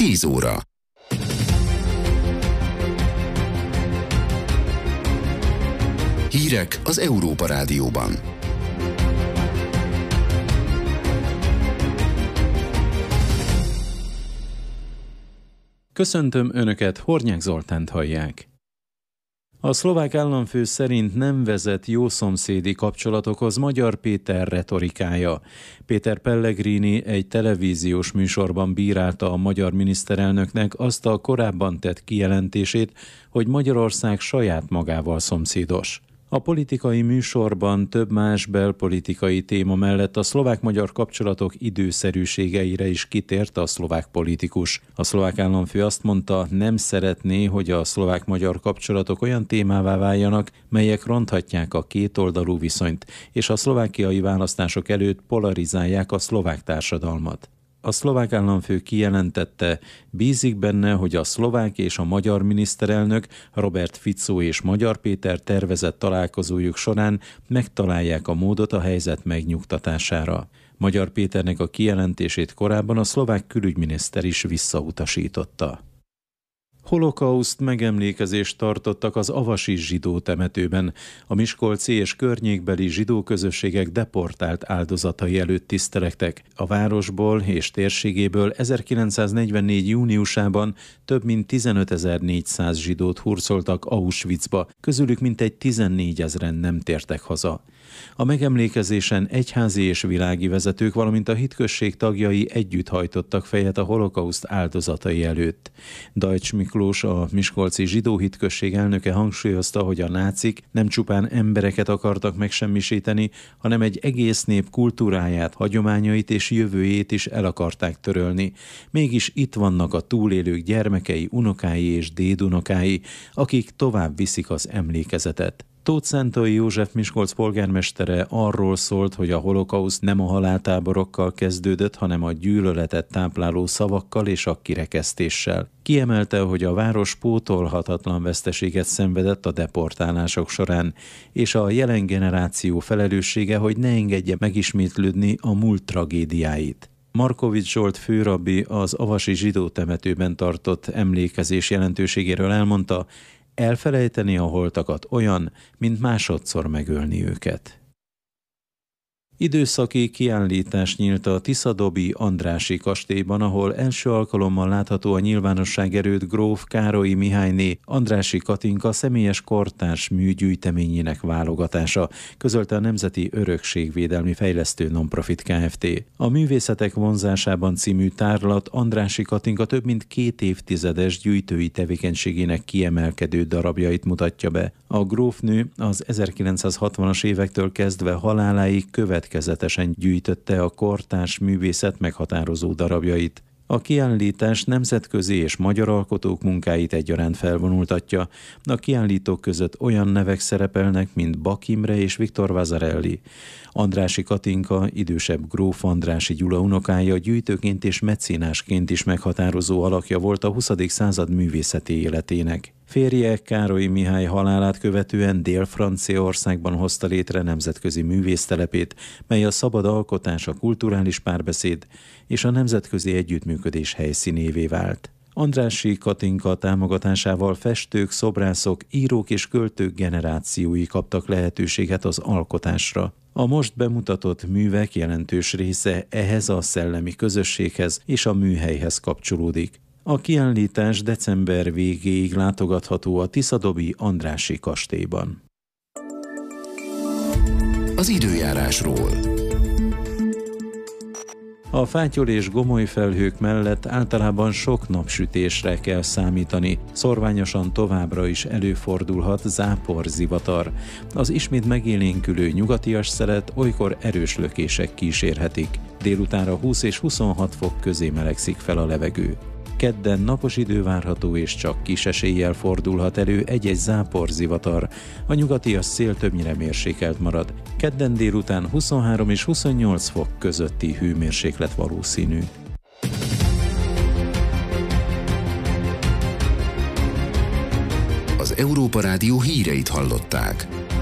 10 óra. Hírek az Európa Rádióban. Köszöntöm Önöket, Hornyák Zoltánt hallják. A szlovák államfő szerint nem vezet jószomszédi kapcsolatokhoz Magyar Péter retorikája. Péter Pellegrini egy televíziós műsorban bírálta a magyar miniszterelnöknek azt a korábban tett kijelentését, hogy Magyarország saját magával szomszédos. A politikai műsorban több más belpolitikai téma mellett a szlovák-magyar kapcsolatok időszerűségeire is kitért a szlovák politikus. A szlovák államfő azt mondta, nem szeretné, hogy a szlovák-magyar kapcsolatok olyan témává váljanak, melyek ronthatják a kétoldalú viszonyt, és a szlovákiai választások előtt polarizálják a szlovák társadalmat. A szlovák államfő kijelentette, bízik benne, hogy a szlovák és a magyar miniszterelnök, Robert Fico és Magyar Péter tervezett találkozójuk során megtalálják a módot a helyzet megnyugtatására. Magyar Péternek a kijelentését korábban a szlovák külügyminiszter is visszautasította. Holokauszt megemlékezést tartottak az avasi zsidó temetőben. A miskolci és környékbeli zsidó közösségek deportált áldozatai előtt tisztelegtek. A városból és térségéből 1944. júniusában több mint 15.400 zsidót hurcoltak Auschwitzba, közülük mintegy 14 000 nem tértek haza. A megemlékezésen egyházi és világi vezetők, valamint a hitközség tagjai együtt hajtottak fejet a holokauszt áldozatai előtt. Deutsch Miklós, a miskolci zsidó hitközség elnöke hangsúlyozta, hogy a nácik nem csupán embereket akartak megsemmisíteni, hanem egy egész nép kultúráját, hagyományait és jövőjét is el akarták törölni. Mégis itt vannak a túlélők gyermekei, unokái és dédunokái, akik tovább viszik az emlékezetet. Tóth Szentai József Miskolc polgármestere arról szólt, hogy a holokauszt nem a haláltáborokkal kezdődött, hanem a gyűlöletet tápláló szavakkal és a kirekesztéssel. Kiemelte, hogy a város pótolhatatlan veszteséget szenvedett a deportálások során, és a jelen generáció felelőssége, hogy ne engedje megismétlődni a múlt tragédiáit. Markovics Zsolt főrabbi az avasi zsidó temetőben tartott emlékezés jelentőségéről elmondta, elfelejteni a holtakat olyan, mint másodszor megölni őket. Időszaki kiállítás nyílt a Tiszadobi Andrássy kastélyban, ahol első alkalommal látható a nyilvánosság előtt gróf Károly Mihályné Andrássy Katinka személyes kortárs műgyűjteményének válogatása, közölte a Nemzeti Örökségvédelmi Fejlesztő Nonprofit Kft. A Művészetek vonzásában című tárlat Andrássy Katinka több mint 2 évtizedes gyűjtői tevékenységének kiemelkedő darabjait mutatja be. A grófnő az 1960-as évektől kezdve haláláig következetesen gyűjtötte a kortárs művészet meghatározó darabjait. A kiállítás nemzetközi és magyar alkotók munkáit egyaránt felvonultatja. A kiállítók között olyan nevek szerepelnek, mint Bak Imre és Viktor Vazarelli. Andrássy Katinka, idősebb gróf Andrássy Gyula unokája, gyűjtőként és mecénásként is meghatározó alakja volt a 20. század művészeti életének. Férje Károly Mihály halálát követően Dél-Franciaországban hozta létre nemzetközi művésztelepét, mely a szabad alkotás, a kulturális párbeszéd és a nemzetközi együttműködés helyszínévé vált. Andrássy Katinka támogatásával festők, szobrászok, írók és költők generációi kaptak lehetőséget az alkotásra. A most bemutatott művek jelentős része ehhez a szellemi közösséghez és a műhelyhez kapcsolódik. A kiállítás december végéig látogatható a Tiszadobi Andrássy kastélyban. Az időjárásról. A fátyol és gomoly felhők mellett általában sok napsütésre kell számítani. Szorványosan továbbra is előfordulhat záporzivatar. Az ismét megélénkülő nyugatias szelet olykor erős lökések kísérhetik. Délutánra 20 és 26 fok közé melegszik fel a levegő. Kedden napos idő várható, és csak kis eséllyel fordulhat elő egy-egy záporzivatar. A nyugatias szél többnyire mérsékelt marad. Kedden délután 23 és 28 fok közötti hőmérséklet valószínű. Az Európa Rádió híreit hallották.